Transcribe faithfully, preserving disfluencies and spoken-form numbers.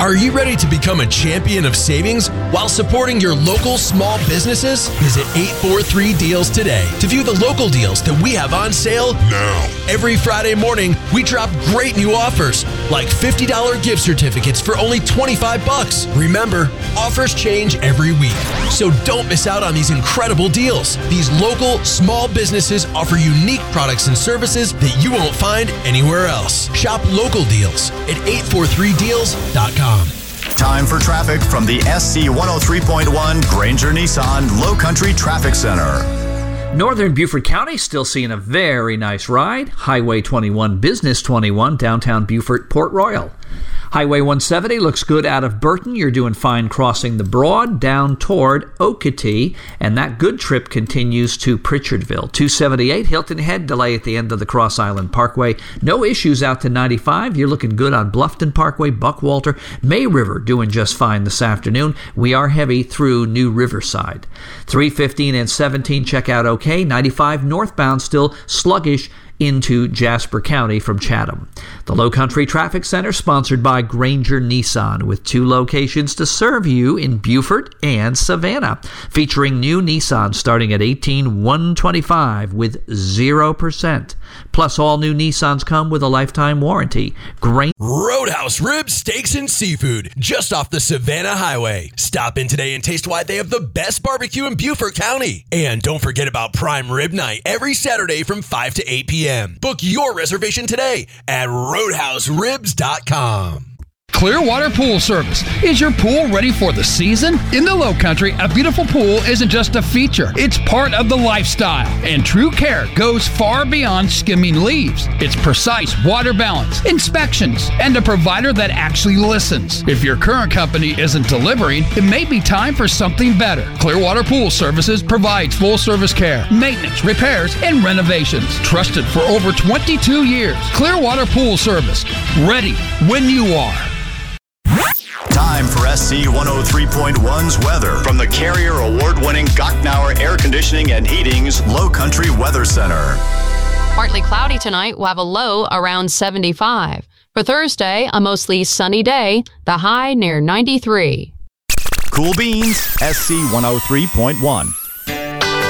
Are you ready to become a champion of savings while supporting your local small businesses? Visit eight forty-three deals today to view the local deals that we have on sale now. Every Friday morning, we drop great new offers like fifty dollars gift certificates for only twenty-five bucks. Remember, offers change every week, so don't miss out on these incredible deals. These local small businesses offer unique products and services that you won't find anywhere else. Shop local deals at eight forty-three deals dot com. Time for traffic from the S C one oh three point one Granger Nissan Low Country Traffic Center. Northern Beaufort County still seeing a very nice ride. Highway twenty-one, Business twenty-one, downtown Beaufort, Port Royal. Highway one seventy looks good out of Burton. You're doing fine crossing the Broad down toward Okatee, and that good trip continues to Pritchardville. two seventy-eight Hilton Head, delay at the end of the Cross Island Parkway. No issues out to ninety-five. You're looking good on Bluffton Parkway, Buckwalter, May River doing just fine this afternoon. We are heavy through New Riverside. three fifteen and seventeen check out okay. ninety-five northbound still sluggish into Jasper County from Chatham. The Low Country Traffic Center sponsored by Granger Nissan with two locations to serve you in Beaufort and Savannah, featuring new Nissan starting at eighteen thousand one hundred twenty-five dollars with zero percent. Plus, all new Nissans come with a lifetime warranty. Granger Roadhouse Ribs, Steaks, and Seafood, just off the Savannah Highway. Stop in today and taste why they have the best barbecue in Beaufort County. And don't forget about Prime Rib Night every Saturday from five to eight p.m. Book your reservation today at roadhouse ribs dot com. Clearwater Pool Service. Is your pool ready for the season? In the Low Country, a beautiful pool isn't just a feature. It's part of the lifestyle. And true care goes far beyond skimming leaves. It's precise water balance, inspections, and a provider that actually listens. If your current company isn't delivering, it may be time for something better. Clearwater Pool Services provides full-service care, maintenance, repairs, and renovations. Trusted for over twenty-two years. Clearwater Pool Service. Ready when you are. Time for S C one oh three point one's weather from the Carrier Award-winning Gocknauer Air Conditioning and Heating's Low Country Weather Center. Partly cloudy tonight. We'll have a low around seventy-five. For Thursday, a mostly sunny day. The high near ninety-three. Cool Beans, S C one oh three point one.